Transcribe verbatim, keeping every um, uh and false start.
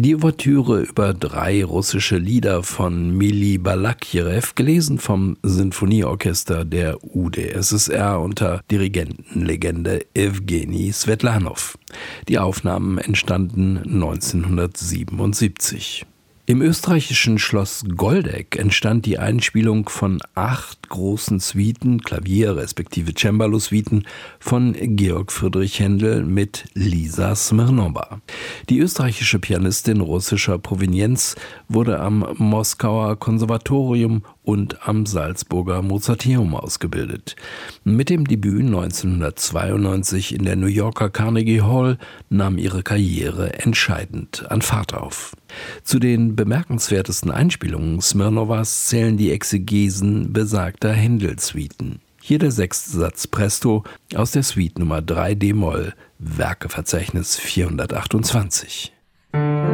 Die Ouvertüre über drei russische Lieder von Mili Balakirew, gelesen vom Sinfonieorchester der U d S S R unter Dirigentenlegende Ewgeni Swetlanow. Die Aufnahmen entstanden neunzehnhundertsiebenundsiebzig. Im österreichischen Schloss Goldeck entstand die Einspielung von acht großen Suiten, Klavier- respektive Cembalo-Suiten von Georg Friedrich Händel mit Lisa Smirnowa. Die österreichische Pianistin russischer Provenienz wurde am Moskauer Konservatorium und am Salzburger Mozarteum ausgebildet. Mit dem Debüt neunzehnhundertzweiundneunzig in der New Yorker Carnegie Hall nahm ihre Karriere entscheidend an Fahrt auf. Zu den bemerkenswertesten Einspielungen Smirnowas zählen die Exegesen besagter Händel-Suiten. Hier der sechste Satz Presto aus der Suite Nummer drei d-Moll, Werkeverzeichnis vierhundertachtundzwanzig.